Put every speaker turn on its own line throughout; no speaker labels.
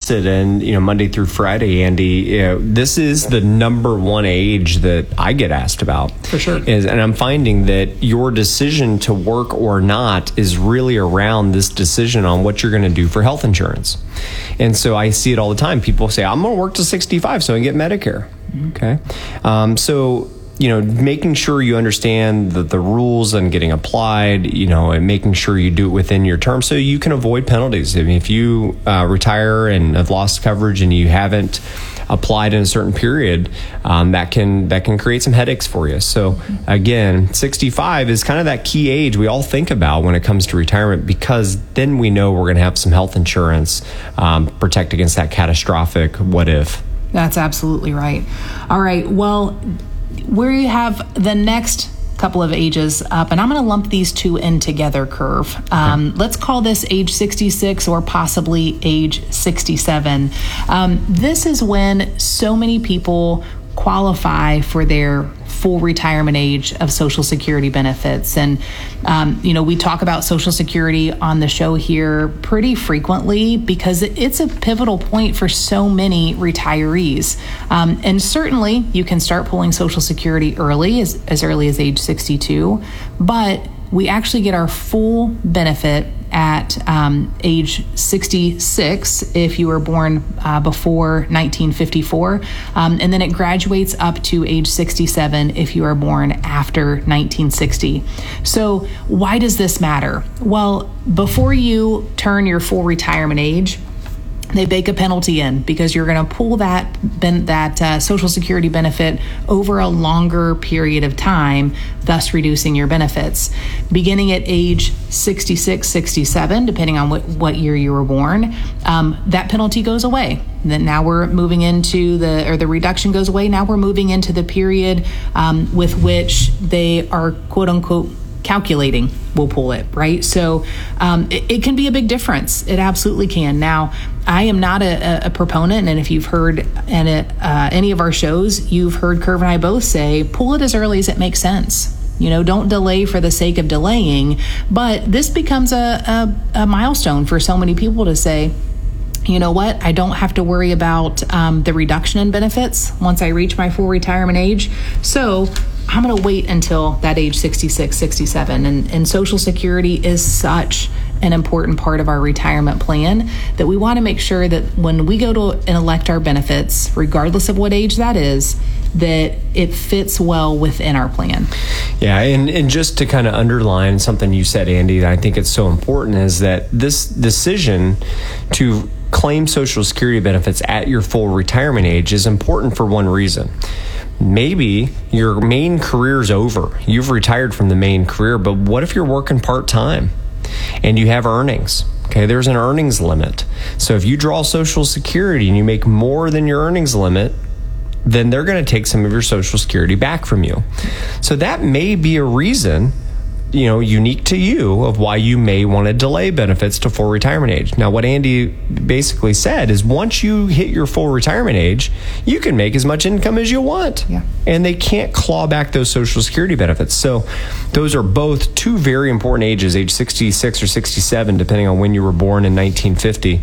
tested, and Monday through Friday, Andy, this is the number one age that I get asked about.
For sure.
And I'm finding that your decision to work or not is really around this decision on what you're going to do for health insurance. And so I see it all the time. People say, I'm going to work to 65 so I can get Medicare. Okay. So making sure you understand the rules and getting applied, and making sure you do it within your term so you can avoid penalties. I mean, if you retire and have lost coverage and you haven't applied in a certain period, that can create some headaches for you. So again, 65 is kind of that key age we all think about when it comes to retirement, because then we know we're going to have some health insurance, protect against that catastrophic what if.
That's absolutely right. All right. Well, we have the next couple of ages up, and I'm going to lump these two in together, Curve. Let's call this age 66 or possibly age 67. This is when so many people qualify for their full retirement age of Social Security benefits. And, we talk about Social Security on the show here pretty frequently because it's a pivotal point for so many retirees. And certainly you can start pulling Social Security early, as early as age 62, but we actually get our full benefit at age 66 if you were born before 1954, and then it graduates up to age 67 if you are born after 1960. So why does this matter? Well, before you turn your full retirement age, they bake a penalty in because you're going to pull that Social Security benefit over a longer period of time, thus reducing your benefits. Beginning at age 66, 67, depending on what year you were born, that penalty goes away. Then now we're moving into the reduction goes away. Now we're moving into the period with which they are quote unquote calculating, we'll pull it, right? So it can be a big difference. It absolutely can. Now, I am not a proponent, and if you've heard any of our shows, you've heard Curve and I both say, pull it as early as it makes sense. Don't delay for the sake of delaying. But this becomes a milestone for so many people to say, you know what, I don't have to worry about the reduction in benefits once I reach my full retirement age. So I'm going to wait until that age 66, 67. And Social Security is such an important part of our retirement plan that we want to make sure that when we go to and elect our benefits, regardless of what age that is, that it fits well within our plan.
Yeah, and just to kind of underline something you said, Andy, that I think it's so important is that this decision to claim Social Security benefits at your full retirement age is important for one reason. Maybe your main career is over. You've retired from the main career, but what if you're working part-time and you have earnings? Okay, there's an earnings limit. So if you draw Social Security and you make more than your earnings limit, then they're going to take some of your Social Security back from you. So that may be a reason, unique to you of why you may want to delay benefits to full retirement age. Now, what Andy basically said is once you hit your full retirement age, you can make as much income as you want.
Yeah. And
they can't claw back those Social Security benefits. So those are both two very important ages, age 66 or 67, depending on when you were born in 1950.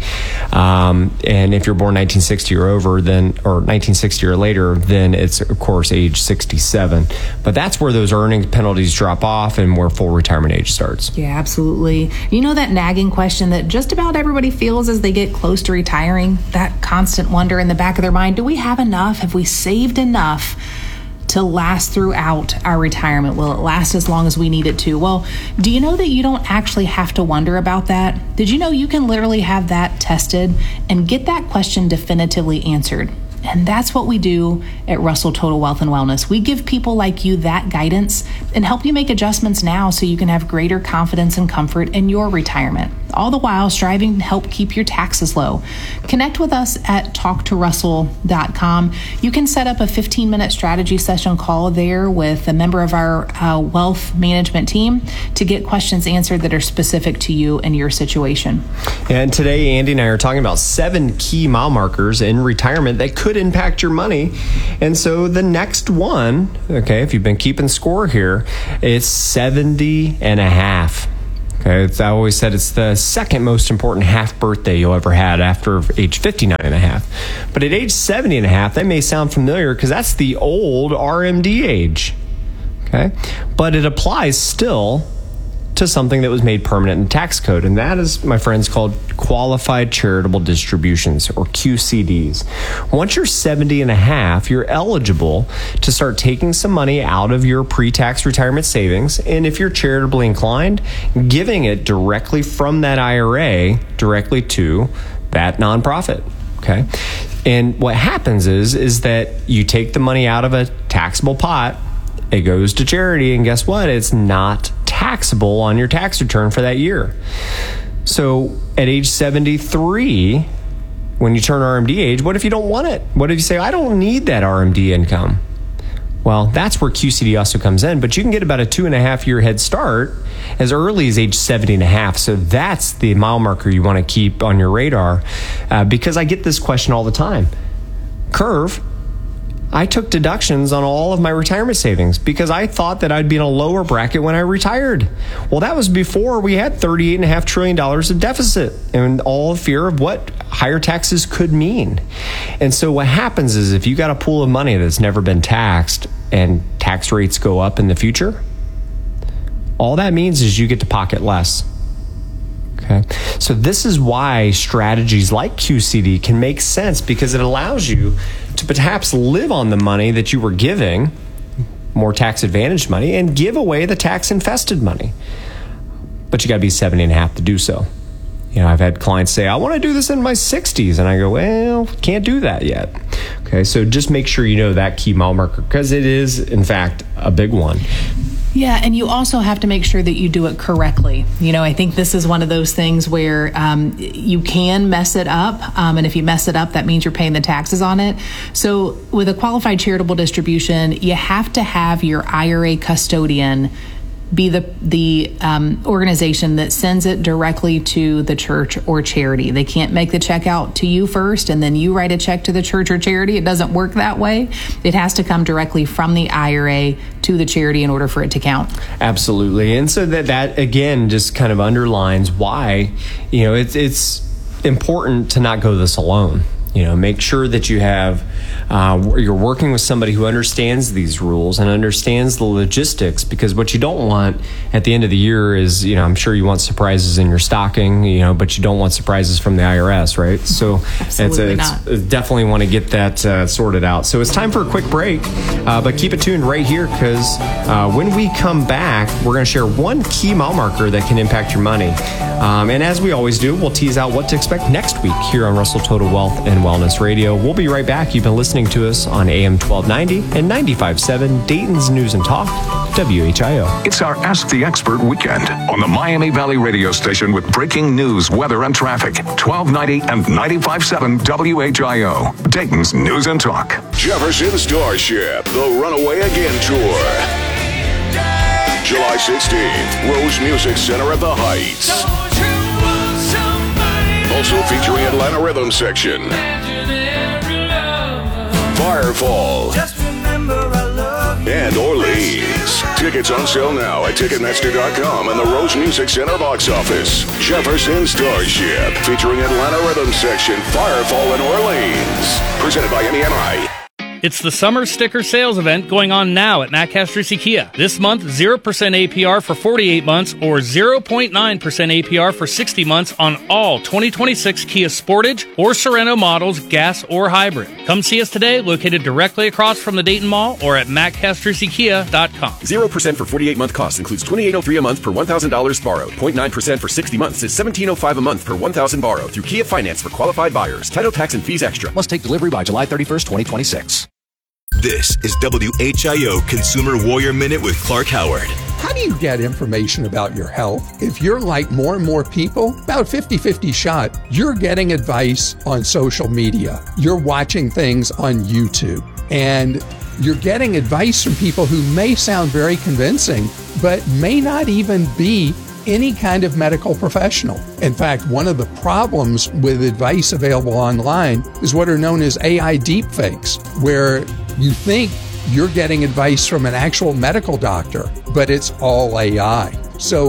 And if you're born 1960 or over, then, or 1960 or later, then it's, of course, age 67. But that's where those earnings penalties drop off and where full retirement age starts.
Yeah, absolutely. That nagging question that just about everybody feels as they get close to retiring, that constant wonder in the back of their mind, do we have enough? Have we saved enough to last throughout our retirement? Will it last as long as we need it to? Well, do you know that you don't actually have to wonder about that? Did you know you can literally have that tested and get that question definitively answered? And that's what we do at Russell Total Wealth and Wellness. We give people like you that guidance and help you make adjustments now so you can have greater confidence and comfort in your retirement, all the while striving to help keep your taxes low. Connect with us at talktorussell.com. You can set up a 15-minute strategy session call there with a member of our wealth management team to get questions answered that are specific to you and your situation.
And today, Andy and I are talking about 7 key mile markers in retirement that could impact your money. And so the next one, okay, if you've been keeping score here, it's 70 and a half. Okay, I always said it's the second most important half birthday you'll ever had after age 59 and a half. But at age 70 and a half, that may sound familiar because that's the old RMD age. Okay, but it applies still to something that was made permanent in the tax code, and that is, my friends, called qualified charitable distributions, or QCDs. Once you're 70 and a half, you're eligible to start taking some money out of your pre-tax retirement savings, and if you're charitably inclined, giving it directly from that IRA directly to that nonprofit. Okay, and what happens is that you take the money out of a taxable pot, it goes to charity, and guess what? It's not taxable on your tax return for that year. So at age 73, when you turn RMD age, what if you don't want it? What if you say, I don't need that RMD income? Well, that's where QCD also comes in, but you can get about a 2.5 year head start as early as age 70 and a half. So that's the mile marker you want to keep on your radar, because I get this question all the time. Curve, I took deductions on all of my retirement savings because I thought that I'd be in a lower bracket when I retired. Well, that was before we had $38.5 trillion of deficit and all the fear of what higher taxes could mean. And so what happens is if you got a pool of money that's never been taxed and tax rates go up in the future, all that means is you get to pocket less. Okay. So this is why strategies like QCD can make sense, because it allows you to perhaps live on the money that you were giving, more tax advantaged money, and give away the tax infested money. But you got to be 70 and a half to do so. You know, I've had clients say, I want to do this in my 60s. And I go, well, can't do that yet. Okay. So just make sure you know that key mile marker, because it is, in fact, a big one.
Yeah, and you also have to make sure that you do it correctly. You know, I think this is one of those things where you can mess it up, and if you mess it up, that means you're paying the taxes on it. So with a qualified charitable distribution, you have to have your IRA custodian be the organization that sends it directly to the church or charity. They can't make the check out to you first and then you write a check to the church or charity. It doesn't work that way. It has to come directly from the IRA to the charity in order for it to count.
Absolutely. And so that again just kind of underlines why, you know, it's important to not go this alone. You know, make sure that you have, you're working with somebody who understands these rules and understands the logistics, because what you don't want at the end of the year is, you know, I'm sure you want surprises in your stocking, you know, but you don't want surprises from the IRS, right? So it's definitely want to get that sorted out. So it's time for a quick break, but keep it tuned right here, because when we come back, we're going to share one key mile marker that can impact your money. And as we always do, we'll tease out what to expect next week here on Russell Total Wealth and Wellness Radio. We'll be right back. You've been listening to us on AM 1290 and 95.7 Dayton's News and Talk, WHIO.
It's our Ask the Expert weekend on the Miami Valley radio station with breaking news, weather, and traffic. 1290 and 95.7 WHIO, Dayton's News and Talk.
Jefferson Starship, the Runaway Again Tour. July 16th, Rose Music Center at the Heights. Also featuring Atlanta Rhythm Section, Firefall, and Orleans. Tickets on sale now at Ticketmaster.com and the Rose Music Center box office. Jefferson Starship, featuring Atlanta Rhythm Section, Firefall, and Orleans. Presented by MEMI.
It's the summer sticker sales event going on now at Matt Castrisi Kia. This month, 0% APR for 48 months or 0.9% APR for 60 months on all 2026 Kia Sportage or Sorento models, gas or hybrid. Come see us today, located directly across from the Dayton Mall or at mattcastrisikia.com.
0% for 48-month cost includes $2,803 a month per $1,000 borrowed. 0.9% for 60 months is $1,705 a month per $1,000 borrowed through Kia Finance for qualified buyers. Title, tax, and fees extra.
Must take delivery by July 31st, 2026.
This is WHIO Consumer Warrior Minute with Clark Howard.
How do you get information about your health? If you're like more and more people, about 50-50 shot, you're getting advice on social media. You're watching things on YouTube. And you're getting advice from people who may sound very convincing, but may not even be any kind of medical professional. In fact, one of the problems with advice available online is what are known as AI deepfakes, where you think you're getting advice from an actual medical doctor, but it's all AI. So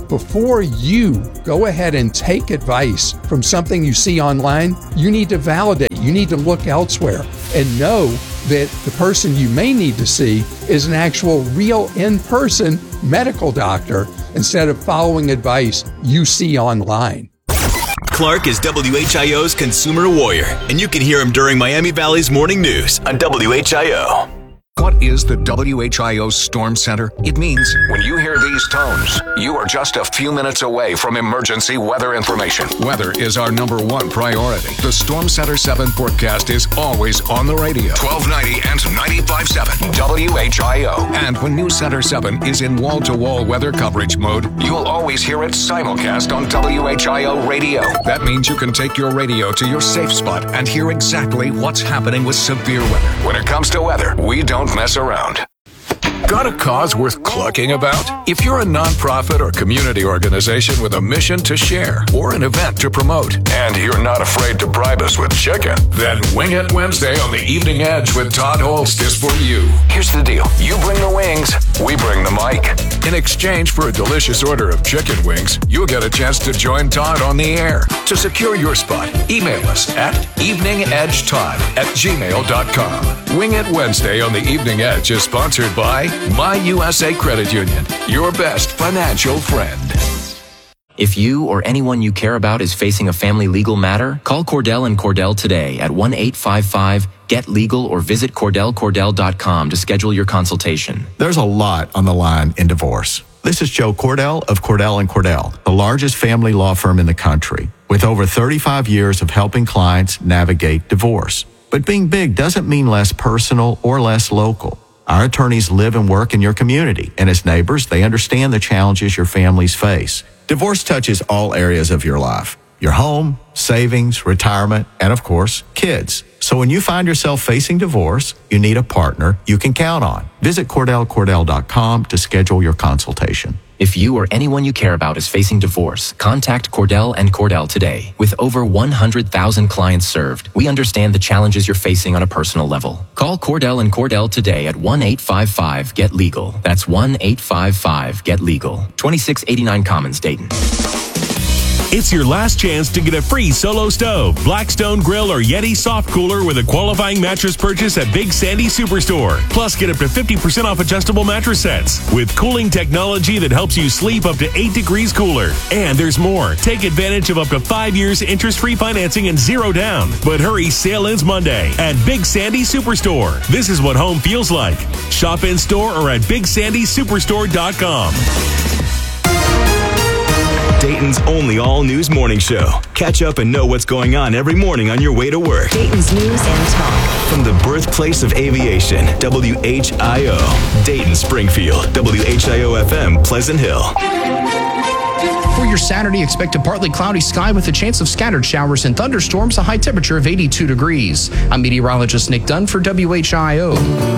before you go ahead and take advice from something you see online, you need to validate. You need to look elsewhere and know that the person you may need to see is an actual real in-person medical doctor instead of following advice you see online.
Clark is WHIO's consumer warrior, and you can hear him during Miami Valley's morning news on WHIO.
What is the WHIO Storm Center? It means when you hear these tones, you are just a few minutes away from emergency weather information. Weather is our number one priority. The Storm Center 7 forecast is always on the radio. 1290 and 95.7 WHIO. And when News Center 7 is in wall-to-wall weather coverage mode, you'll always hear it simulcast on WHIO radio. That means you can take your radio to your safe spot and hear exactly what's happening with severe weather. When it comes to weather, we don't mess around. Got a cause worth clucking about? If you're a nonprofit or community organization with a mission to share or an event to promote, and you're not afraid to bribe us with chicken, then Wing It Wednesday on the Evening Edge with Todd Holst is for you. Here's the deal. You bring the wings, we bring the mic. In exchange for a delicious order of chicken wings, you'll get a chance to join Todd on the air. To secure your spot, email us at eveningedgetodd@gmail.com. Wing It Wednesday on the Evening Edge is sponsored by My USA Credit Union, your best financial friend.
If you or anyone you care about is facing a family legal matter, call Cordell & Cordell today at 1-855-GET-LEGAL or visit CordellCordell.com to schedule your consultation.
There's a lot on the line in divorce. This is Joe Cordell of Cordell & Cordell, the largest family law firm in the country, with over 35 years of helping clients navigate divorce. But being big doesn't mean less personal or less local. Our attorneys live and work in your community, and as neighbors, they understand the challenges your families face. Divorce touches all areas of your life: your home, savings, retirement, and of course, kids. So when you find yourself facing divorce, you need a partner you can count on. Visit CordellCordell.com to schedule your consultation.
If you or anyone you care about is facing divorce, contact Cordell & Cordell today. With over 100,000 clients served, we understand the challenges you're facing on a personal level. Call Cordell & Cordell today at 1-855-GET-LEGAL. That's 1-855-GET-LEGAL. 2689 Commons, Dayton.
It's your last chance to get a free Solo Stove, Blackstone Grill, or Yeti Soft Cooler with a qualifying mattress purchase at Big Sandy Superstore. Plus, get up to 50% off adjustable mattress sets with cooling technology that helps you sleep up to 8 degrees cooler. And there's more. Take advantage of up to 5 years interest-free financing and zero down. But hurry, sale ends Monday at Big Sandy Superstore. This is what home feels like. Shop in store or at BigSandySuperstore.com.
Dayton's only all-news morning show. Catch up and know what's going on every morning on your way to work.
Dayton's News and Talk.
From the birthplace of aviation, WHIO. Dayton, Springfield, WHIO-FM, Pleasant Hill.
For your Saturday, expect a partly cloudy sky with a chance of scattered showers and thunderstorms, a high temperature of 82 degrees. I'm meteorologist Nick Dunn for WHIO.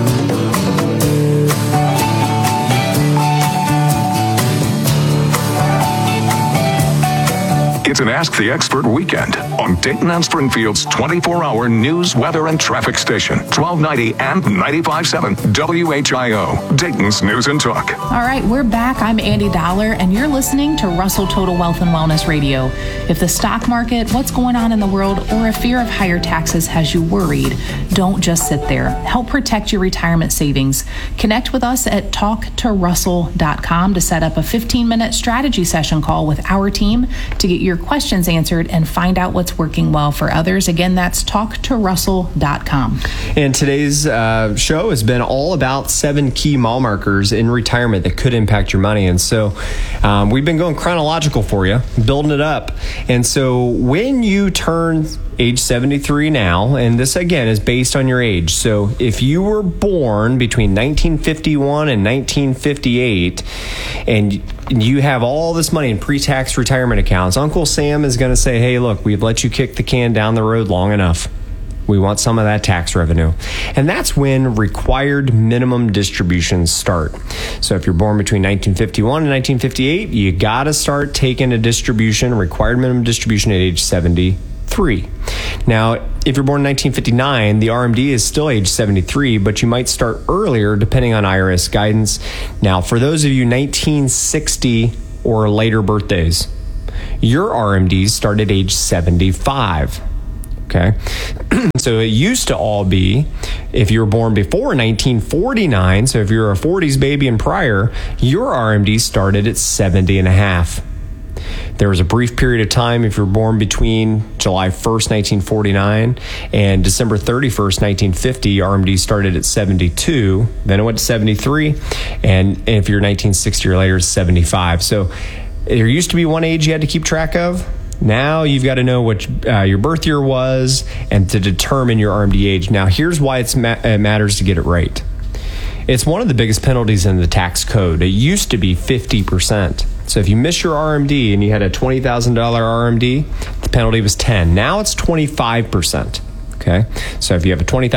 It's an Ask the Expert weekend on Dayton and Springfield's 24-hour news, weather, and traffic station, 1290 and 95.7 WHIO, Dayton's News and Talk.
All right, we're back. I'm Andy Dollar, and you're listening to Russell Total Wealth and Wellness Radio. If the stock market, what's going on in the world, or a fear of higher taxes has you worried, don't just sit there. Help protect your retirement savings. Connect with us at talktorussell.com to set up a 15-minute strategy session call with our team to get your questions answered and find out what's working well for others. Again, that's talktorussell.com.
And today's show has been all about 7 key mile markers in retirement that could impact your money. And so we've been going chronological for you, building it up. And so when you turn age 73 now, and this again is based on your age. So if you were born between 1951 and 1958 and you have all this money in pre-tax retirement accounts, Uncle Sam is going to say, hey, look, we've let you kick the can down the road long enough. We want some of that tax revenue. And that's when required minimum distributions start. So if you're born between 1951 and 1958, you got to start taking a distribution, required minimum distribution at age 73. Now, if you're born in 1959, the RMD is still age 73, but you might start earlier depending on IRS guidance. Now, for those of you 1960 or later birthdays. Your RMDs start at age 75. Okay. So it used to all be if you were born before 1949, so if you're a 40s baby and prior, your RMD started at 70 and a half. There was a brief period of time if you were born between July 1st, 1949 and December 31st, 1950, RMD started at 72. Then it went to 73. And if you're 1960 or later, it's 75. So there used to be one age you had to keep track of. Now you've got to know what your birth year was and to determine your RMD age. Now here's why it matters to get it right. It's one of the biggest penalties in the tax code. It used to be 50%. So if you miss your RMD and you had a $20,000 RMD, the penalty was 10. Now it's 25%. Okay, so if you have a $20,000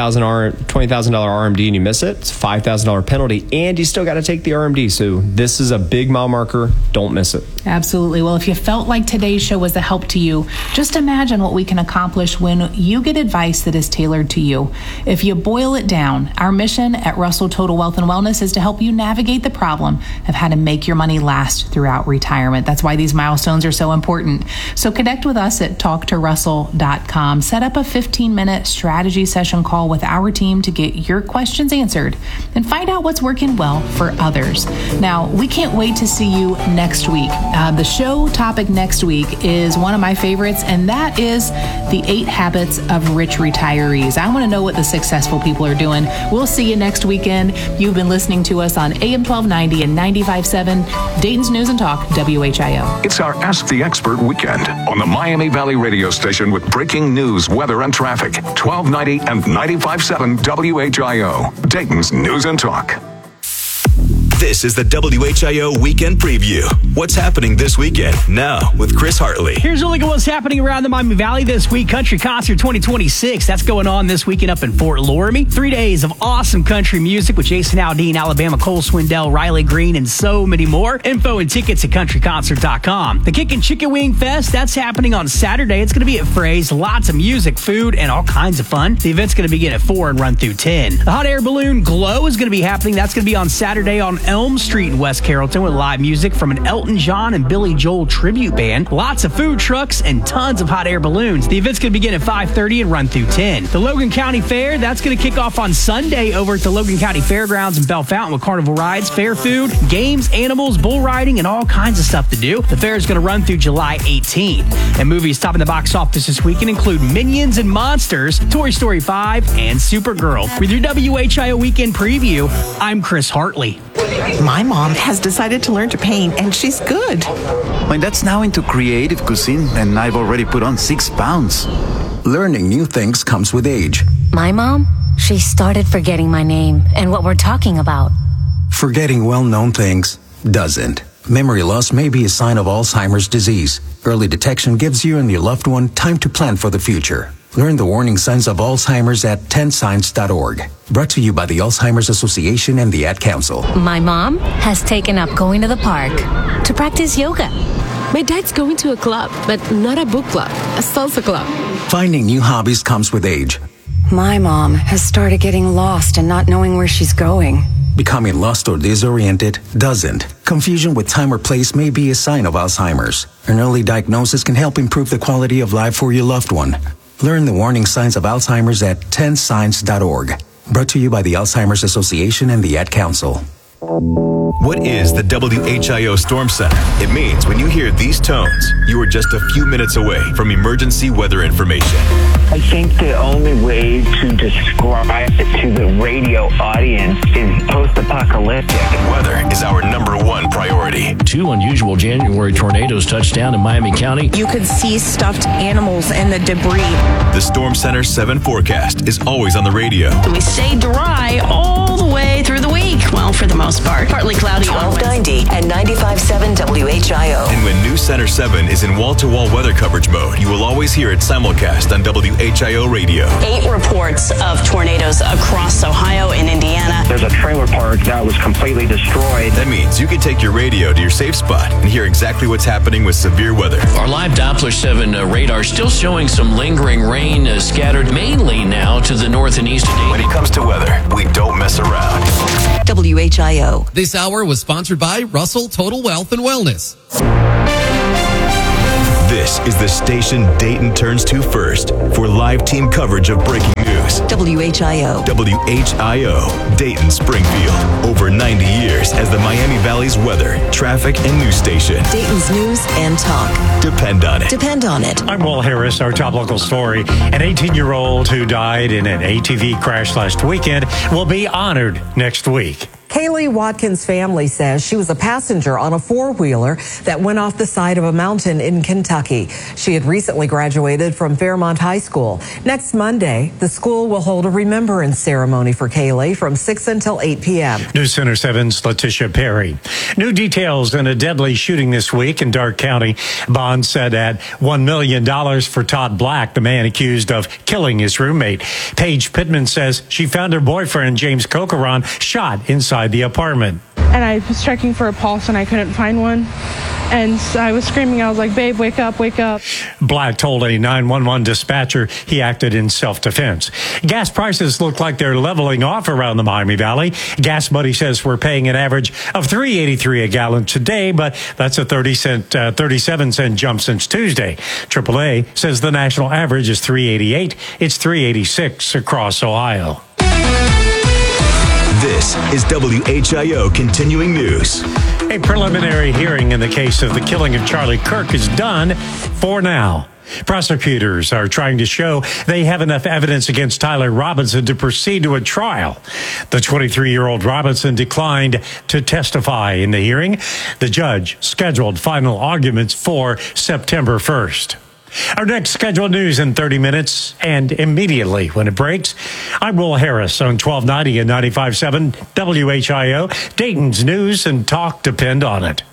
RMD and you miss it, it's a $5,000 penalty, and you still got to take the RMD. So this is a big mile marker. Don't miss it.
Absolutely. Well, if you felt like today's show was a help to you, just imagine what we can accomplish when you get advice that is tailored to you. If you boil it down, our mission at Russell Total Wealth and Wellness is to help you navigate the problem of how to make your money last throughout retirement. That's why these milestones are so important. So connect with us at talktorussell.com. Set up a 15-minute strategy session call with our team to get your questions answered and find out what's working well for others. Now, we can't wait to see you next week. The show topic next week is one of my favorites, and that is the 8 habits of rich retirees. I want to know what the successful people are doing. We'll see you next weekend. You've been listening to us on AM 1290 and 95.7 Dayton's News and Talk, WHIO.
It's our Ask the Expert weekend on the Miami Valley radio station with breaking news, weather, and traffic. 1290 and 95.7 WHIO, Dayton's News and Talk.
This is the WHIO Weekend Preview. What's happening this weekend? Now with Chris Hartley.
Here's a look at what's happening around the Miami Valley this week. Country Concert 2026. That's going on this weekend up in Fort Loramie. 3 days of awesome country music with Jason Aldean, Alabama, Cole Swindell, Riley Green, and so many more. Info and tickets at countryconcert.com. The Kickin' Chicken Wing Fest, that's happening on Saturday. It's going to be at Fray's. Lots of music, food, and all kinds of fun. The event's going to begin at 4 and run through 10. The Hot Air Balloon Glow is going to be happening. That's going to be on Saturday on Elm Street in West Carrollton with live music from an Elton John and Billy Joel tribute band. Lots of food trucks and tons of hot air balloons. The event's going to begin at 5:30 and run through 10. The Logan County Fair, that's going to kick off on Sunday over at the Logan County Fairgrounds in Bell Fountain with carnival rides, fair food, games, animals, bull riding, and all kinds of stuff to do. The fair is going to run through July 18th. And movies topping the box office this weekend include Minions and Monsters, Toy Story 5, and Supergirl. With your WHIO Weekend Preview, I'm Chris Hartley.
My mom has decided to learn to paint, and she's good.
My dad's now into creative cuisine, and I've already put on 6 pounds.
Learning new things comes with age.
My mom, she started forgetting my name and what we're talking about.
Forgetting well-known things doesn't. Memory loss may be a sign of Alzheimer's disease. Early detection gives you and your loved one time to plan for the future. Learn the warning signs of Alzheimer's at 10signs.org. Brought to you by the Alzheimer's Association and the Ad Council.
My mom has taken up going to the park to practice yoga.
My dad's going to a club, but not a book club, a salsa club.
Finding new hobbies comes with age.
My mom has started getting lost and not knowing where she's going.
Becoming lost or disoriented doesn't. Confusion with time or place may be a sign of Alzheimer's. An early diagnosis can help improve the quality of life for your loved one. Learn the warning signs of Alzheimer's at 10signs.org. Brought to you by the Alzheimer's Association and the Ad Council.
What is the WHIO Storm Center? It means when you hear these tones, you are just a few minutes away from emergency weather information.
I think the only way to describe it to the radio audience is post-apocalyptic.
Weather is our #1 priority.
2 unusual January tornadoes touched down in Miami County.
You could see stuffed animals and the debris.
The Storm Center 7 forecast is always on the radio.
We stay dry all the way through the week. Well, for the most part. Partly cloudy.
1290 and 95.7 WHIO.
And when News Center 7 is in wall-to-wall weather coverage mode, you will always hear it simulcast on WHIO radio.
8 reports of tornadoes across Ohio and Indiana.
There's a trailer park that was completely destroyed.
That means you can take your radio to your safe spot and hear exactly what's happening with severe weather.
Our live Doppler 7 radar still showing some lingering rain scattered mainly now to the north and east today.
When it comes to weather, we don't mess around.
WHIO.
This hour was sponsored by Russell Total Wealth and Wellness.
This is the station Dayton turns to first for live team coverage of breaking news.
WHIO.
WHIO, Dayton, Springfield. Over 90 years as the Miami Valley's weather, traffic, and news station.
Dayton's news and talk.
Depend on it.
Depend on it.
I'm Will Harris. Our top local story. An 18-year-old who died in an ATV crash last weekend will be honored next week.
Kaylee Watkins' family says she was a passenger on a four-wheeler that went off the side of a mountain in Kentucky. She had recently graduated from Fairmont High School. Next Monday, the school will hold a remembrance ceremony for Kaylee from 6 until 8 p.m.
News Center 7's Letitia Perry. New details in a deadly shooting this week in Darke County. Bond set at $1 million for Todd Black, the man accused of killing his roommate. Paige Pittman says she found her boyfriend, James Cocaron, shot inside the apartment.
And I was checking for a pulse and I couldn't find one. And I was screaming. I was like, babe, wake up, wake up.
Black told a 911 dispatcher he acted in self-defense. Gas prices look like they're leveling off around the Miami Valley. Gas Buddy says we're paying an average of $3.83 a gallon today, but that's a 37-cent jump since Tuesday. AAA says the national average is $3.88. It's $3.86 across Ohio.
This is WHIO Continuing News.
A preliminary hearing in the case of the killing of Charlie Kirk is done for now. Prosecutors are trying to show they have enough evidence against Tyler Robinson to proceed to a trial. The 23-year-old Robinson declined to testify in the hearing. The judge scheduled final arguments for September 1st. Our next scheduled news in 30 minutes and immediately when it breaks. I'm Will Harris on 1290 and 95.7 WHIO. Dayton's news and talk depend on it.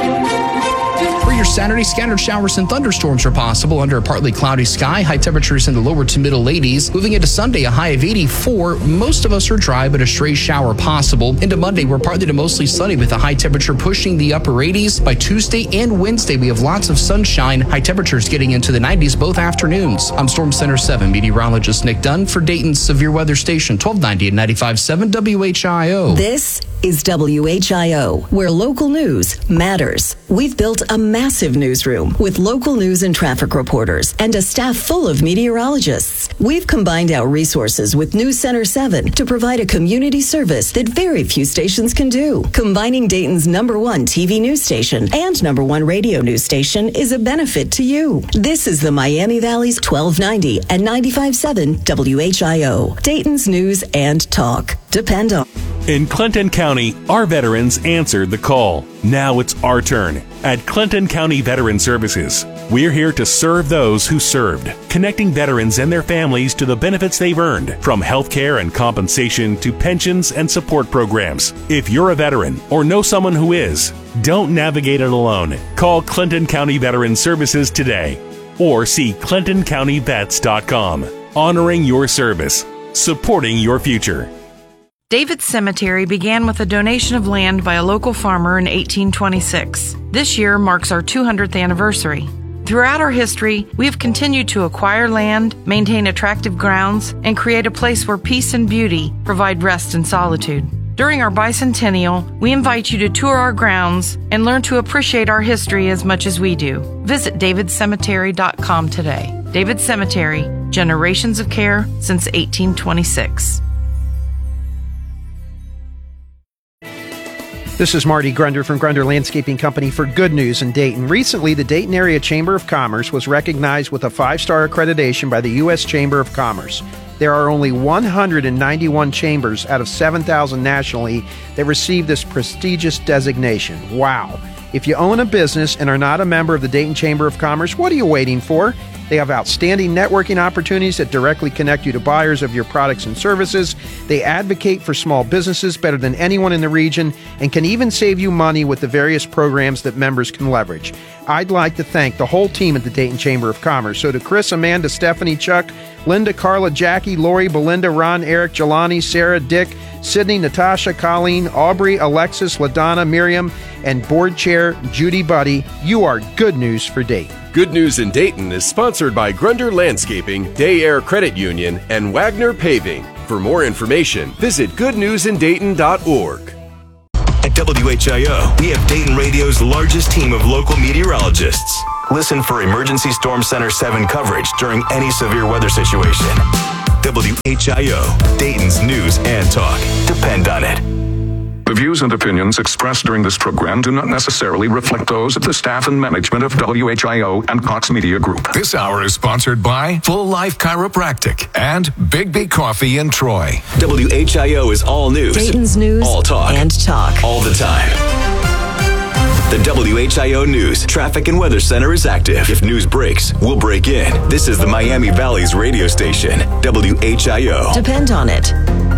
For your Saturday, scattered showers and thunderstorms are possible under a partly cloudy sky. High temperatures in the lower to middle 80s. Moving into Sunday, a high of 84. Most of us are dry, but a stray shower possible. Into Monday, we're partly to mostly sunny with a high temperature pushing the upper 80s. By Tuesday and Wednesday, we have lots of sunshine. High temperatures getting into the 90s both afternoons. I'm Storm Center 7 meteorologist Nick Dunn for Dayton's Severe Weather Station, 1290 and 95.7 WHIO.
This is WHIO, where local news matters. We've built a massive newsroom with local news and traffic reporters and a staff full of meteorologists. We've combined our resources with News Center 7 to provide a community service that very few stations can do. Combining Dayton's #1 TV news station and #1 radio news station is a benefit to you. This is the Miami Valley's 1290 and 95.7 WHIO. Dayton's news and talk. Depend on.
In Clinton County, our veterans answered the call. Now it's our turn. At Clinton County Veteran Services, we're here to serve those who served, connecting veterans and their families to the benefits they've earned, from health care and compensation to pensions and support programs. If you're a veteran or know someone who is, don't navigate it alone. Call Clinton County Veteran Services today or see ClintonCountyVets.com. Honoring your service, supporting your future.
David's Cemetery began with a donation of land by a local farmer in 1826. This year marks our 200th anniversary. Throughout our history, we have continued to acquire land, maintain attractive grounds, and create a place where peace and beauty provide rest and solitude. During our bicentennial, we invite you to tour our grounds and learn to appreciate our history as much as we do. Visit davidcemetery.com today. David Cemetery, generations of care since 1826.
This is Marty Grunder from Grunder Landscaping Company for Good News in Dayton. Recently, the Dayton Area Chamber of Commerce was recognized with a 5-star accreditation by the U.S. Chamber of Commerce. There are only 191 chambers out of 7,000 nationally that receive this prestigious designation. Wow. If you own a business and are not a member of the Dayton Chamber of Commerce, what are you waiting for? They have outstanding networking opportunities that directly connect you to buyers of your products and services. They advocate for small businesses better than anyone in the region and can even save you money with the various programs that members can leverage. I'd like to thank the whole team at the Dayton Chamber of Commerce. So to Chris, Amanda, Stephanie, Chuck, Linda, Carla, Jackie, Lori, Belinda, Ron, Eric, Jelani, Sarah, Dick, Sydney, Natasha, Colleen, Aubrey, Alexis, LaDonna, Miriam, and Board Chair Judy Buddy, you are good news for Dayton.
Good News in Dayton is sponsored by Grunder Landscaping, Day Air Credit Union, and Wagner Paving. For more information, visit goodnewsindayton.org.
At WHIO, we have Dayton Radio's largest team of local meteorologists. Listen for Emergency Storm Center 7 coverage during any severe weather situation. WHIO, Dayton's news and talk. Depend on it.
The views and opinions expressed during this program do not necessarily reflect those of the staff and management of WHIO and Cox Media Group.
This hour is sponsored by Full Life Chiropractic and Big B Coffee in Troy.
WHIO is all news.
Dayton's news
all talk.
And talk.
All the time. The WHIO News Traffic and Weather Center is active. If news breaks, we'll break in. This is the Miami Valley's radio station, WHIO.
Depend on it.